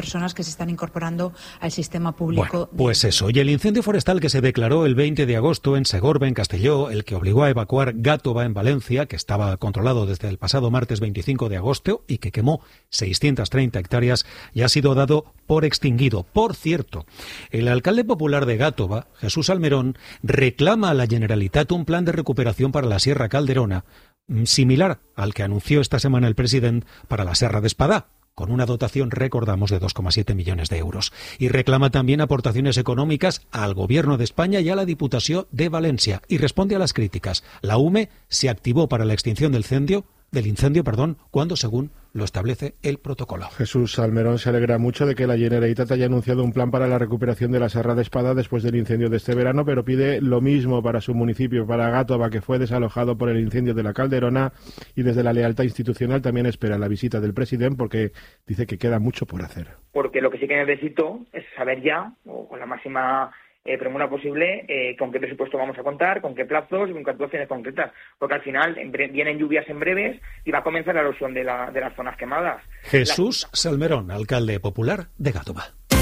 personas que se están incorporando al sistema público. Bueno, pues eso. Y el incendio forestal que se declaró el 20 de agosto en Segorbe, en Castelló, el que obligó a evacuar Gàtova, en Valencia, que estaba controlado desde el pasado martes 25 de agosto y que quemó 630 hectáreas, ya ha sido dado por extinguido. Por cierto, el alcalde popular de Gàtova, Jesús Almerón, reclama a la Generalitat un plan de recuperación para la Sierra Calderona, similar al que anunció esta semana el presidente para la Serra d'Espadà, con una dotación, recordamos, de 2,7 millones de euros. Y reclama también aportaciones económicas al Gobierno de España y a la Diputación de Valencia. Y responde a las críticas. La UME se activó para la extinción del incendio, cuando según lo establece el protocolo. Jesús Almerón se alegra mucho de que la Generalitat haya anunciado un plan para la recuperación de la Serra d'Espadà después del incendio de este verano, pero pide lo mismo para su municipio, para Gàtova, que fue desalojado por el incendio de la Calderona, y desde la lealtad institucional también espera la visita del presidente porque dice que queda mucho por hacer. Porque lo que sí que necesito es saber ya, o con la máxima premura posible, con qué presupuesto vamos a contar, con qué plazos y con qué actuaciones concretas, porque al final vienen lluvias en breves y va a comenzar la erosión de las zonas quemadas. Jesús Salmerón, alcalde popular de Gàtova.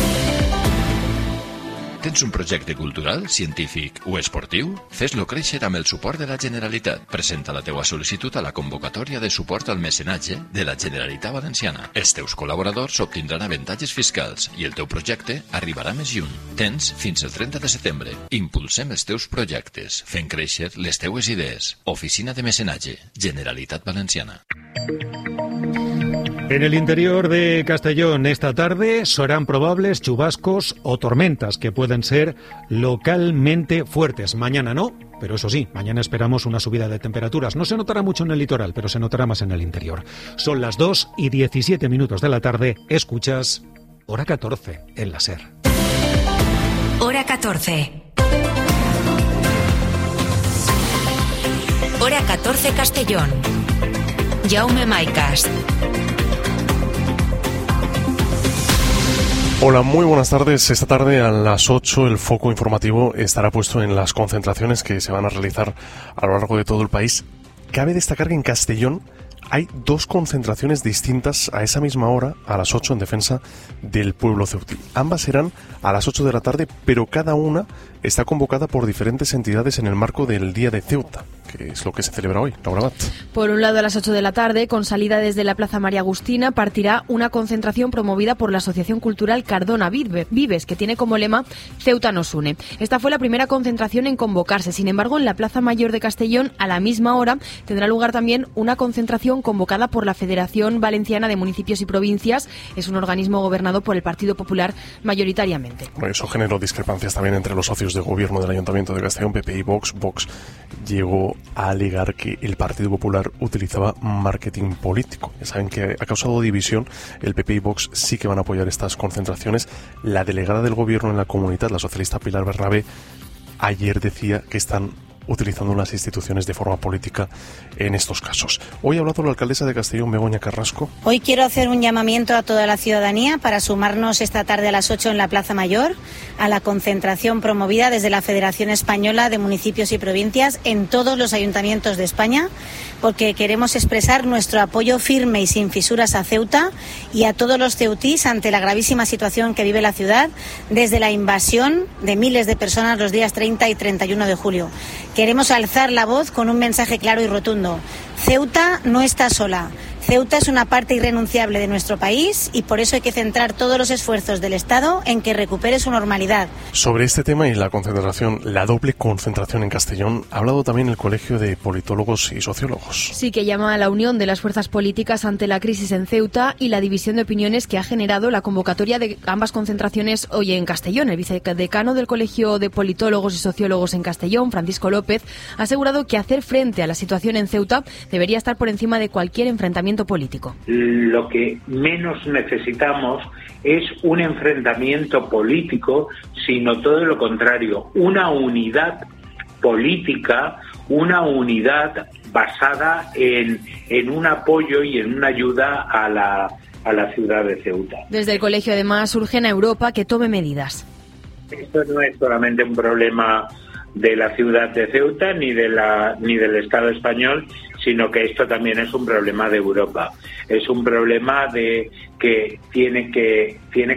Tens un projecte cultural, científic o esportiu? Fes-lo créixer amb el suport de la Generalitat. Presenta la teua sol·licitud a la convocatòria de suport al mecenatge de la Generalitat Valenciana. Els teus col·laboradors obtindran avantatges fiscals i el teu projecte arribarà més lluny. Tens fins el 30 de setembre. Impulsem els teus projectes, fent créixer les teues idees. Oficina de Mecenatge, Generalitat Valenciana. En el interior de Castellón esta tarde serán probables chubascos o tormentas que pueden ser localmente fuertes. Mañana no, pero eso sí, mañana esperamos una subida de temperaturas. No se notará mucho en el litoral, pero se notará más en el interior. Son las 2:17 de la tarde. Escuchas Hora 14 en la SER. Hora 14. Hora 14 Castellón. Jaume Maicas. Hola, muy buenas tardes. Esta tarde a las 8 el foco informativo estará puesto en las concentraciones que se van a realizar a lo largo de todo el país. Cabe destacar que en Castellón hay 2 concentraciones distintas a esa misma hora, a las 8, en defensa del pueblo ceutí. Ambas serán a las 8 de la tarde, pero cada una está convocada por diferentes entidades en el marco del Día de Ceuta, que es lo que se celebra hoy. Laura Bat. Por un lado, a las 8 de la tarde, con salida desde la Plaza María Agustina, partirá una concentración promovida por la Asociación Cultural Cardona Vives, que tiene como lema Ceuta nos une. Esta fue la primera concentración en convocarse. Sin embargo, en la Plaza Mayor de Castellón, a la misma hora, tendrá lugar también una concentración convocada por la Federación Valenciana de Municipios y Provincias. Es un organismo gobernado por el Partido Popular mayoritariamente. Bueno, eso generó discrepancias también entre los socios de gobierno del Ayuntamiento de Castellón, PP y Vox. Vox llegó a alegar que el Partido Popular utilizaba marketing político. Ya saben que ha causado división. El PP y Vox sí que van a apoyar estas concentraciones. La delegada del gobierno en la comunidad, la socialista Pilar Bernabé, ayer decía que están utilizando las instituciones de forma política en estos casos. Hoy ha hablado la alcaldesa de Castellón, Begoña Carrasco. Hoy quiero hacer un llamamiento a toda la ciudadanía para sumarnos esta tarde a las 8 en la Plaza Mayor a la concentración promovida desde la Federación Española de Municipios y Provincias en todos los ayuntamientos de España, porque queremos expresar nuestro apoyo firme y sin fisuras a Ceuta y a todos los ceutís ante la gravísima situación que vive la ciudad desde la invasión de miles de personas los días 30 y 31 de julio. Queremos alzar la voz con un mensaje claro y rotundo. Ceuta no está sola. Ceuta es una parte irrenunciable de nuestro país y por eso hay que centrar todos los esfuerzos del Estado en que recupere su normalidad. Sobre este tema y la concentración, la doble concentración en Castellón, ha hablado también el Colegio de Politólogos y Sociólogos. Sí, que llama a la unión de las fuerzas políticas ante la crisis en Ceuta y la división de opiniones que ha generado la convocatoria de ambas concentraciones hoy en Castellón. El vicedecano del Colegio de Politólogos y Sociólogos en Castellón, Francisco López, ha asegurado que hacer frente a la situación en Ceuta debería estar por encima de cualquier enfrentamiento político. Lo que menos necesitamos es un enfrentamiento político, sino todo lo contrario, una unidad política, una unidad basada en un apoyo y en una ayuda a la ciudad de Ceuta. Desde el colegio, además, urgen a Europa que tome medidas. Esto no es solamente un problema de la ciudad de Ceuta ni del Estado español, sino que esto también es un problema de Europa. Es un problema que tiene que